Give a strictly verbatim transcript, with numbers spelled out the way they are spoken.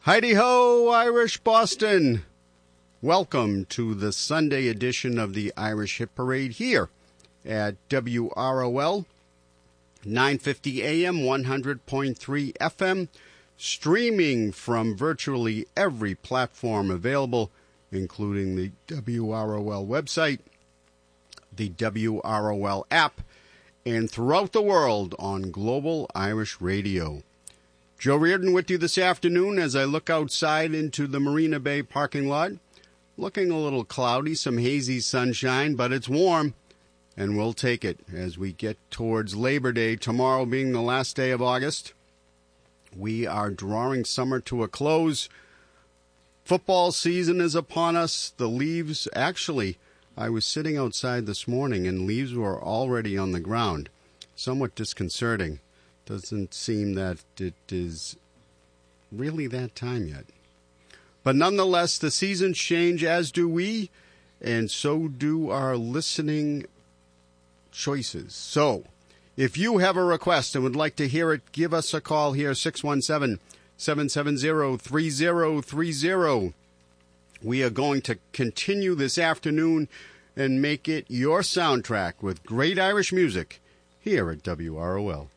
Heidi-ho, Irish Boston! Welcome to the Sunday edition of the Irish Hit Parade here at W R O L, nine fifty A M, one hundred point three F M, streaming from virtually every platform available, including the W R O L website, the W R O L app, and throughout the world on Global Irish Radio. Joe Reardon with you this afternoon as I look outside into the Marina Bay parking lot. Looking a little cloudy, some hazy sunshine, but it's warm, and we'll take it as we get towards Labor Day, tomorrow being the last day of August. We are drawing summer to a close. Football season is upon us. The leaves, actually, I was sitting outside this morning, and leaves were already on the ground. Somewhat disconcerting. Doesn't seem that it is really that time yet. But nonetheless, the seasons change, as do we, and so do our listening choices. So, if you have a request and would like to hear it, give us a call here, six one seven, seven seven zero, three zero three zero. We are going to continue this afternoon and make it your soundtrack with great Irish music here at W R O L.